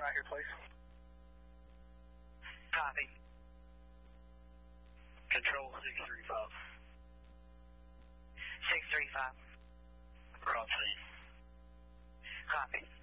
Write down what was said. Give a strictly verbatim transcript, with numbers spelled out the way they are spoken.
out here, please. Copy. Control six three five. six three five. We're on scene. Copy.